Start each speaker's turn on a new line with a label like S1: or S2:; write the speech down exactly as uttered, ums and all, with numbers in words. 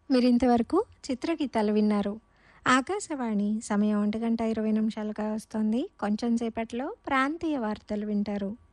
S1: మీరింతవరకు చిత్రగీతాలు విన్నారు. ఆకాశవాణి సమయం ఒంటి గంట ఇరవై నిమిషాలుగా వస్తోంది. కొంచెం సేపట్లో ప్రాంతీయ వార్తలు వింటారు.